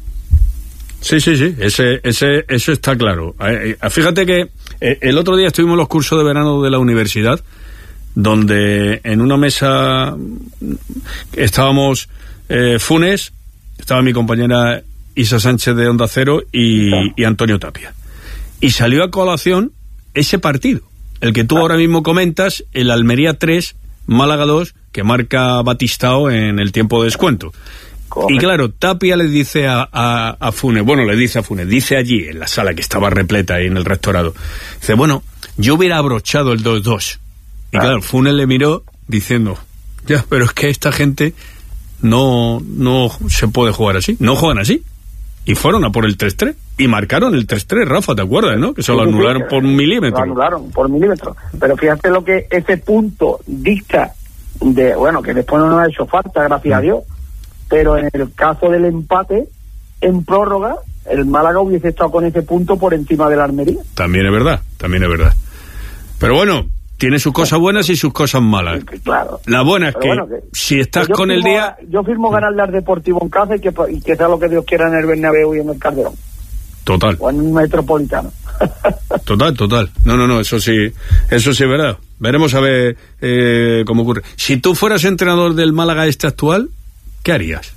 Sí, eso está claro. Fíjate que el otro día estuvimos en los cursos de verano de la universidad, donde en una mesa estábamos Funes, estaba mi compañera Isa Sánchez de Onda Cero y Antonio Tapia. Y salió a colación ese partido, el que tú ahora mismo comentas, el Almería 3, Málaga 2, que marca Batistao en el tiempo de descuento. Y claro, Tapia le dice a Funes, dice allí en la sala que estaba repleta ahí en el rectorado, dice, bueno, yo hubiera abrochado el 2-2. Y claro, Funes le miró diciendo, ya, pero es que esta gente no se puede jugar así, no juegan así. Y fueron a por el 3-3 y marcaron el 3-3, Rafa, ¿te acuerdas, no? Que se lo anularon por un milímetro. Lo anularon por milímetro. Pero fíjate lo que ese punto dicta que después no nos ha hecho falta, gracias a Dios. Pero en el caso del empate, en prórroga, el Málaga hubiese estado con ese punto por encima de la Almería. También es verdad. Pero bueno, tiene sus cosas buenas y sus cosas malas. Claro. La buena es que si estás con el día... Yo firmo ganarle al Deportivo en casa y que sea lo que Dios quiera en el Bernabéu y en el Calderón. Total. O en un Metropolitano. Total. No, eso sí es verdad. Veremos a ver cómo ocurre. Si tú fueras entrenador del Málaga actual, ¿qué harías?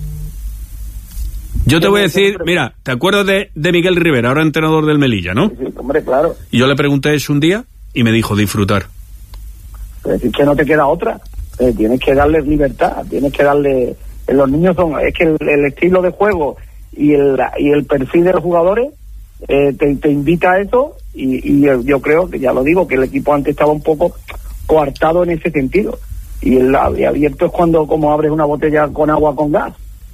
Yo te voy a decir, mira, ¿te acuerdas de Miguel Rivera, ahora entrenador del Melilla, no? Sí, hombre, claro. Y yo le pregunté eso un día y me dijo disfrutar. Es decir, que no te queda otra. Tienes que darle libertad, tienes que darle... Los niños es que el estilo de juego y el perfil de los jugadores te invita a eso y yo creo que, ya lo digo, que el equipo antes estaba un poco coartado en ese sentido. Y el abierto es cuando como abres una botella con agua con gas.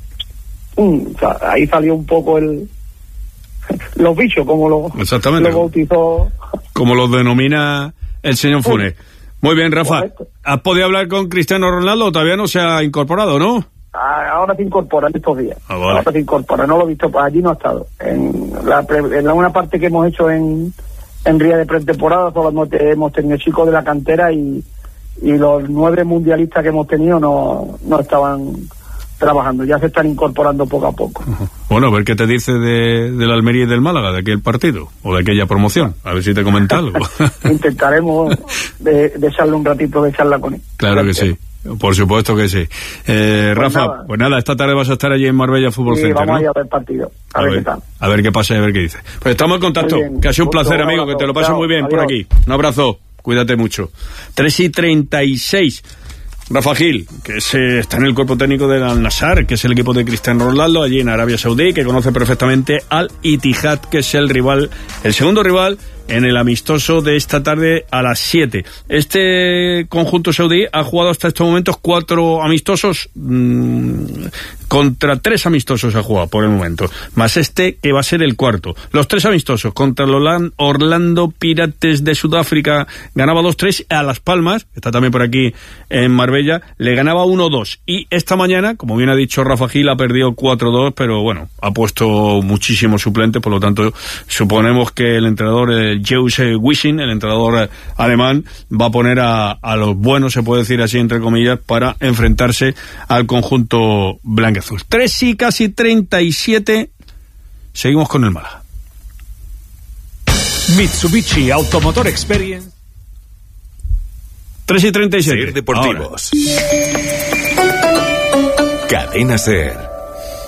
Ahí salió un poco los bichos, como lo bautizó. Como lo denomina el señor Funes. Muy bien, Rafa. ¿Has podido hablar con Cristiano Ronaldo? Todavía no se ha incorporado, ¿no? ahora se incorpora en estos días. Vale. Ahora se incorpora, no lo he visto, pues allí no ha estado. En una parte que hemos hecho en día de pretemporada solo hemos tenido chicos de la cantera y los 9 mundialistas que hemos tenido no estaban trabajando, ya se están incorporando poco a poco. Bueno, a ver qué te dice de la Almería y del Málaga, de aquel partido, o de aquella promoción, a ver si te comenta algo. Intentaremos de echarle un ratito de charla con él. Claro que sí, por supuesto que sí. Rafa, pues nada, esta tarde vas a estar allí en Marbella Fútbol Center, vamos ¿no? a ir a ver partido, a ver qué tal. A ver qué pasa y a ver qué dice. Pues estamos en contacto, que ha sido un placer, amigo, que te lo pases muy bien por aquí. Un abrazo, cuídate mucho. 3:36. Rafa Gil, que está en el cuerpo técnico del Al-Nassr, que es el equipo de Cristiano Ronaldo allí en Arabia Saudí, que conoce perfectamente al Ittihad, que es el segundo rival en el amistoso de esta tarde a las 7. Este conjunto saudí ha jugado hasta estos momentos 4 amistosos, contra 3 amistosos ha jugado por el momento, más este que va a ser el cuarto. Los 3 amistosos contra el Orlando Pirates de Sudáfrica ganaba 2-3, a Las Palmas, está también por aquí en Marbella, le ganaba 1-2, y esta mañana, como bien ha dicho Rafa Gil, ha perdido 4-2, pero bueno, ha puesto muchísimos suplentes, por lo tanto suponemos que el entrenador Jose Wissing, el entrenador alemán, va a poner a los buenos, se puede decir así entre comillas, para enfrentarse al conjunto blanqueazul. 3:37, seguimos con el Málaga. Mitsubishi Automotor Experience. 3:37. Ser Deportivos. Cadena Ser.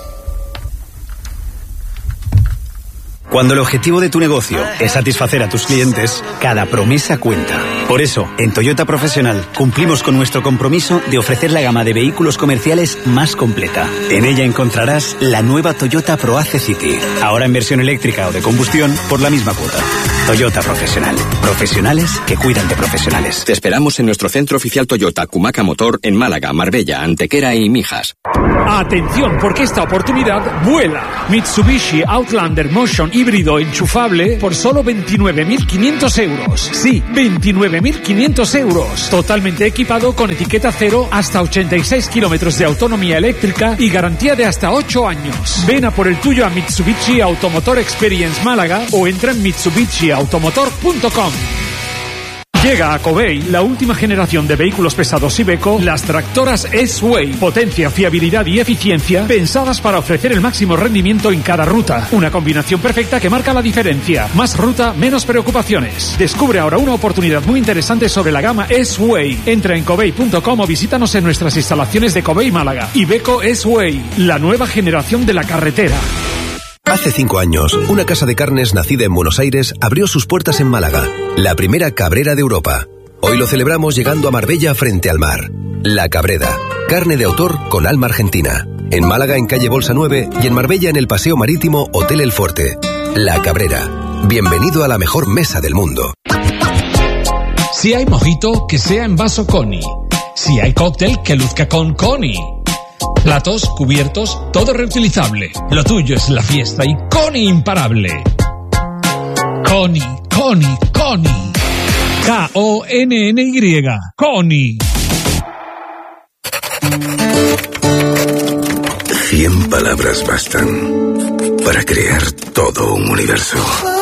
Cuando el objetivo de tu negocio es satisfacer a tus clientes, cada promesa cuenta. Por eso, en Toyota Profesional cumplimos con nuestro compromiso de ofrecer la gama de vehículos comerciales más completa. En ella encontrarás la nueva Toyota ProAce City, ahora en versión eléctrica o de combustión por la misma cuota. Toyota Profesional. Profesionales que cuidan de profesionales. Te esperamos en nuestro centro oficial Toyota Cumaca Motor en Málaga, Marbella, Antequera y Mijas. Atención, porque esta oportunidad vuela. Mitsubishi Outlander Motion híbrido enchufable por solo 29.500 euros. Sí, 29.500 euros. Totalmente equipado con etiqueta cero, hasta 86 kilómetros de autonomía eléctrica y garantía de hasta 8 años. Ven a por el tuyo a Mitsubishi Automotor Experience Málaga o entra en mitsubishiautomotor.com. Llega a Covey la última generación de vehículos pesados Iveco, las tractoras S-Way. Potencia, fiabilidad y eficiencia pensadas para ofrecer el máximo rendimiento en cada ruta. Una combinación perfecta que marca la diferencia. Más ruta, menos preocupaciones. Descubre ahora una oportunidad muy interesante sobre la gama S-Way. Entra en covey.com o visítanos en nuestras instalaciones de Covey Málaga. Iveco S-Way, la nueva generación de la carretera. Hace 5 años, una casa de carnes nacida en Buenos Aires abrió sus puertas en Málaga, la primera cabrera de Europa. Hoy lo celebramos llegando a Marbella frente al mar. La Cabrera, carne de autor con alma argentina. En Málaga en calle Bolsa 9 y en Marbella en el Paseo Marítimo Hotel El Forte. La Cabrera, bienvenido a la mejor mesa del mundo. Si hay mojito, que sea en vaso Coni. Si hay cóctel, que luzca con Coni. Platos, cubiertos, todo reutilizable. Lo tuyo es la fiesta y Coni imparable. Coni, Coni, Coni. K-O-N-N-Y. Coni. 100 palabras bastan para crear todo un universo.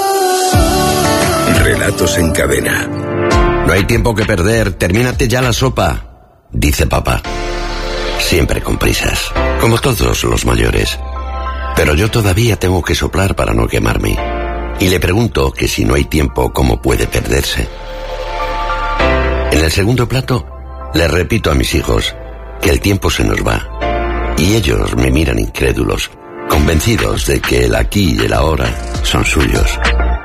Relatos en cadena. No hay tiempo que perder, termínate ya la sopa, dice papá. Siempre con prisas, como todos los mayores. Pero yo todavía tengo que soplar para no quemarme. Y le pregunto que si no hay tiempo, ¿cómo puede perderse? En el segundo plato, le repito a mis hijos que el tiempo se nos va. Y ellos me miran incrédulos, convencidos de que el aquí y el ahora son suyos.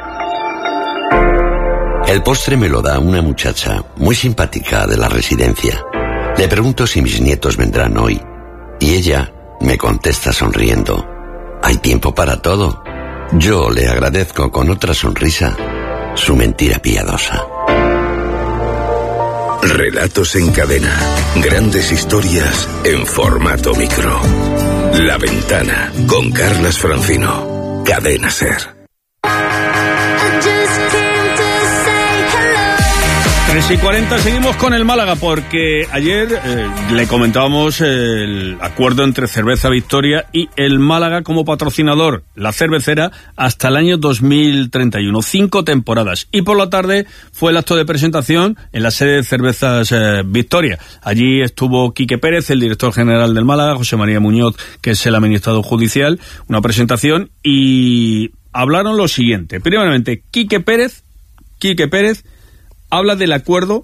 El postre me lo da una muchacha muy simpática de la residencia. Le pregunto si mis nietos vendrán hoy, y ella me contesta sonriendo: hay tiempo para todo. Yo le agradezco con otra sonrisa su mentira piadosa. Relatos en cadena. Grandes historias en formato micro. La Ventana, con Carlas Francino. Cadena Ser. 3:40, seguimos con el Málaga porque ayer le comentábamos el acuerdo entre Cerveza Victoria y el Málaga como patrocinador, la cervecera, hasta el año 2031, 5 temporadas. Y por la tarde fue el acto de presentación en la sede de Cervezas Victoria. Allí estuvo Quique Pérez, el director general del Málaga, José María Muñoz, que es el administrador judicial, una presentación, y hablaron lo siguiente. Primeramente, Quique Pérez habla del acuerdo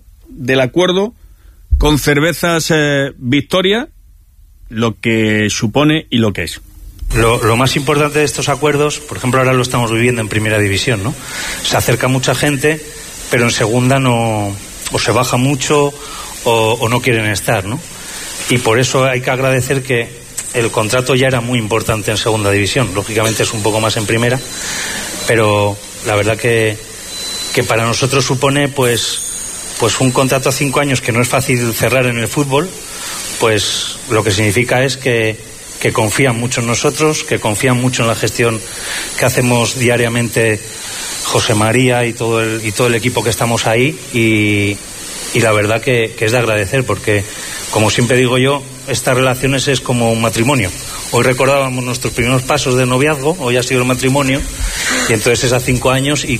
con Cervezas Victoria, lo que supone y lo que es. Lo más importante de estos acuerdos, por ejemplo, ahora lo estamos viviendo en Primera División, ¿no? Se acerca mucha gente, pero en Segunda no, o se baja mucho o no quieren estar, ¿no? Y por eso hay que agradecer que el contrato ya era muy importante en Segunda División. Lógicamente es un poco más en Primera, pero la verdad que para nosotros supone pues un contrato a 5 años que no es fácil cerrar en el fútbol, pues lo que significa es que confían mucho en nosotros, que confían mucho en la gestión que hacemos diariamente José María y todo el equipo que estamos ahí, y la verdad que es de agradecer, porque como siempre digo yo, estas relaciones es como un matrimonio. Hoy recordábamos nuestros primeros pasos de noviazgo, hoy ha sido el matrimonio, y entonces es a 5 años y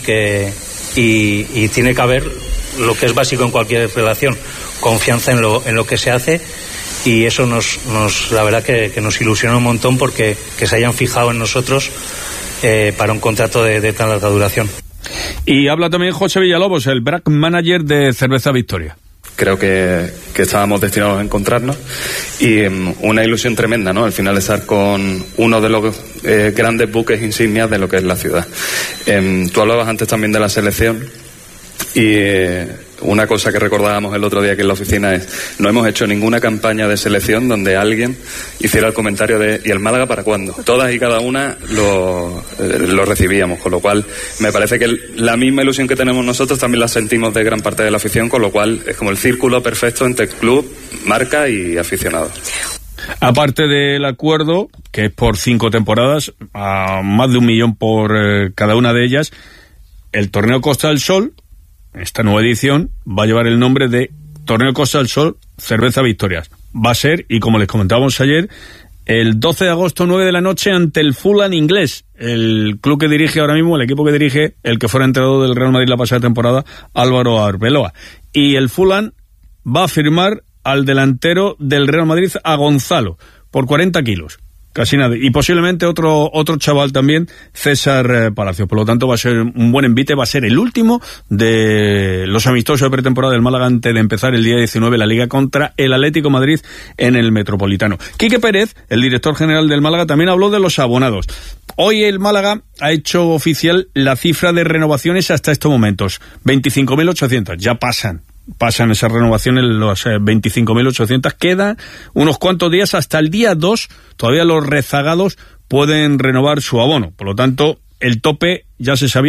tiene que haber lo que es básico en cualquier relación, confianza en lo que se hace, y eso la verdad que nos ilusiona un montón porque que se hayan fijado en nosotros para un contrato de tan larga duración. Y habla también José Villalobos, el brand manager de Cerveza Victoria. Creo que estábamos destinados a encontrarnos y una ilusión tremenda, ¿no? Al final estar con uno de los grandes buques insignias de lo que es la ciudad. Tú hablabas antes también de la selección y una cosa que recordábamos el otro día aquí en la oficina es: no hemos hecho ninguna campaña de selección donde alguien hiciera el comentario de ¿y el Málaga para cuándo? Todas y cada una lo recibíamos, con lo cual me parece que la misma ilusión que tenemos nosotros también la sentimos de gran parte de la afición, con lo cual es como el círculo perfecto entre club, marca y aficionado. Aparte del acuerdo, que es por 5 temporadas, a más de 1 millón por cada una de ellas, el torneo Costa del Sol, esta nueva edición, va a llevar el nombre de Torneo Costa del Sol Cerveza Victoria. Va a ser, y como les comentábamos ayer, el 12 de agosto, 9 de la noche, ante el Fulham inglés, el club que dirige ahora mismo, el equipo que dirige el que fuera entrenador del Real Madrid la pasada temporada, Álvaro Arbeloa. Y el Fulham va a firmar al delantero del Real Madrid, a Gonzalo, por 40 kilos. Casi nada. Y posiblemente otro chaval también, César Palacios. Por lo tanto, va a ser un buen envite. Va a ser el último de los amistosos de pretemporada del Málaga antes de empezar el día 19 la Liga contra el Atlético Madrid en el Metropolitano. Quique Pérez, el director general del Málaga, también habló de los abonados. Hoy el Málaga ha hecho oficial la cifra de renovaciones hasta estos momentos. 25.800. Ya pasan esas renovaciones, los 25.800, quedan unos cuantos días hasta el día 2, todavía los rezagados pueden renovar su abono, por lo tanto el tope ya se sabía,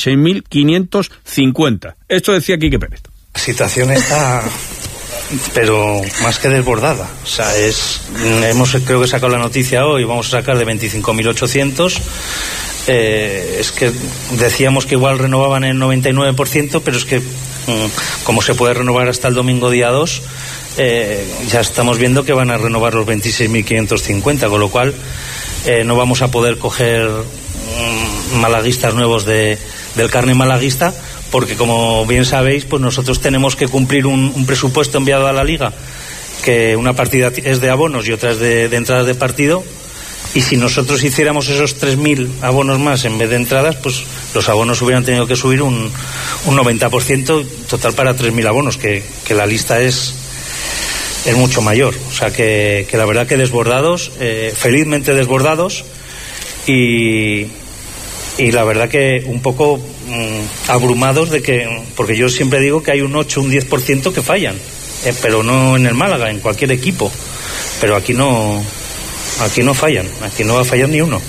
26.550. Esto decía Quique Pérez. La situación está pero más que desbordada, o sea, creo que sacado la noticia hoy, vamos a sacar de 25.800. Es que decíamos que igual renovaban el 99%, pero es que como se puede renovar hasta el domingo día 2, ya estamos viendo que van a renovar los 26.550, con lo cual no vamos a poder coger malaguistas nuevos del carnet malaguista, porque como bien sabéis, pues nosotros tenemos que cumplir un presupuesto enviado a la Liga, que una partida es de abonos y otra es de entradas de partido. Y si nosotros hiciéramos esos 3.000 abonos más en vez de entradas, pues los abonos hubieran tenido que subir un 90% total para 3.000 abonos, que la lista es mucho mayor. O sea que la verdad que desbordados, felizmente desbordados, y la verdad que un poco abrumados porque yo siempre digo que hay un 8, un 10% que fallan, pero no en el Málaga, en cualquier equipo. Pero aquí no fallan, aquí no va a fallar ni uno.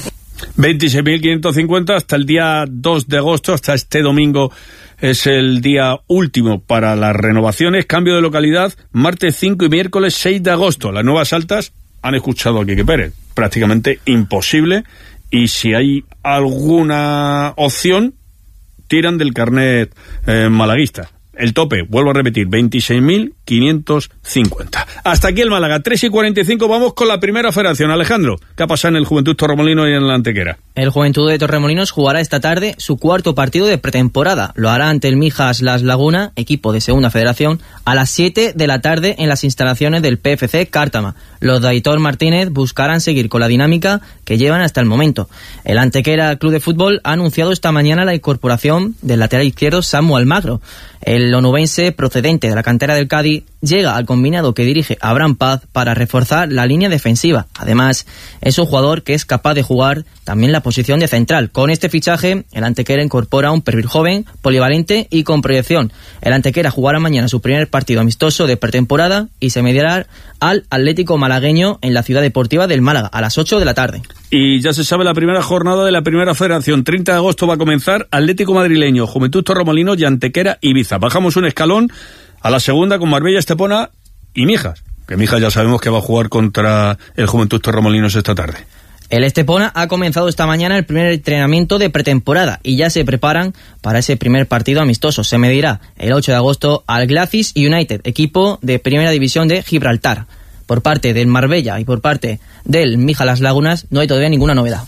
26.550 hasta el día 2 de agosto, hasta este domingo es el día último para las renovaciones. Cambio de localidad, martes 5 y miércoles 6 de agosto. Las nuevas altas, han escuchado a Quique Pérez, prácticamente imposible, y si hay alguna opción, tiran del carnet malaguista. el tope, vuelvo a repetir, 26.550. Hasta aquí el Málaga, 3:45, vamos con la primera federación. Alejandro, ¿qué ha pasado en el Juventud Torremolinos y en la Antequera? El Juventud de Torremolinos jugará esta tarde su cuarto partido de pretemporada. Lo hará ante el Mijas Las Laguna, equipo de segunda federación, a las 7 de la tarde en las instalaciones del PFC Cártama. Los de Aitor Martínez buscarán seguir con la dinámica que llevan hasta el momento. El Antequera Club de Fútbol ha anunciado esta mañana la incorporación del lateral izquierdo Samu Almagro. El onubense, procedente de la cantera del Cádiz, llega al combinado que dirige Abraham Paz para reforzar la línea defensiva. Además, es un jugador que es capaz de jugar también la posición de central. Con este fichaje, el Antequera incorpora un perfil joven, polivalente y con proyección. El Antequera jugará mañana su primer partido amistoso de pretemporada y se medirá al Atlético malagueño en la Ciudad Deportiva del Málaga a las 8 de la tarde. Y ya se sabe la primera jornada de la primera federación. 30 de agosto va a comenzar Atlético Madrileño, Juventud Torremolinos y Antequera Ibiza. Bajamos un escalón a la segunda con Marbella, Estepona y Mijas. Que Mijas ya sabemos que va a jugar contra el Juventud Torremolinos esta tarde. El Estepona ha comenzado esta mañana el primer entrenamiento de pretemporada y ya se preparan para ese primer partido amistoso. Se medirá el 8 de agosto al Glacis United, equipo de primera división de Gibraltar. Por parte del Marbella y por parte del Mijas Las Lagunas no hay todavía ninguna novedad.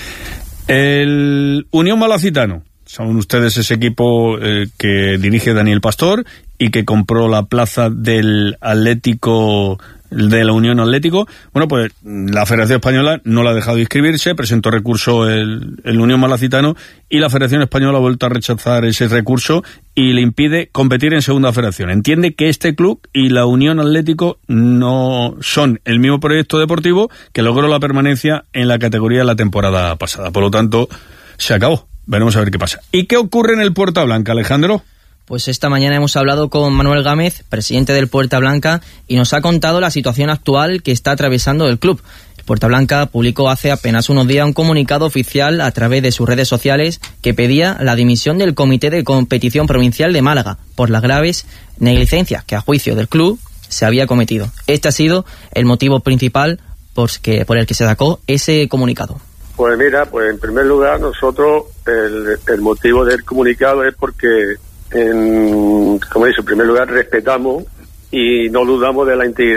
El Unión Malacitano, saben ustedes, ese equipo que dirige Daniel Pastor y que compró la plaza del Atlético, de la Unión Atlético. Bueno, pues la Federación Española no la ha dejado inscribirse, presentó recurso el Unión Malacitano y la Federación Española ha vuelto a rechazar ese recurso y le impide competir en segunda federación. Entiende que este club y la Unión Atlético no son el mismo proyecto deportivo que logró la permanencia en la categoría de la temporada pasada. Por lo tanto, se acabó. Veremos a ver qué pasa. ¿Y qué ocurre en el Puerta Blanca, Alejandro? Pues esta mañana hemos hablado con Manuel Gámez, presidente del Puerta Blanca, y nos ha contado la situación actual que está atravesando el club. El Puerta Blanca publicó hace apenas unos días un comunicado oficial a través de sus redes sociales que pedía la dimisión del Comité de Competición Provincial de Málaga por las graves negligencias que a juicio del club se había cometido. Este ha sido el motivo principal por el que se sacó ese comunicado. Pues mira, pues en primer lugar nosotros el motivo del comunicado es porque, como dice, en primer lugar respetamos y no dudamos de la integridad